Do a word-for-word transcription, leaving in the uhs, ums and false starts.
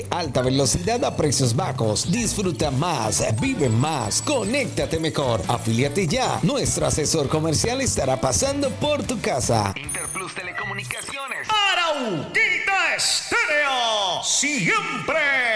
Alta velocidad a precios bajos. Disfruta más, vive más, conéctate mejor. Afíliate ya. Nuestro asesor comercial estará pasando por tu casa. Interplus Telecomunicaciones. Arauquita Estéreo. Siempre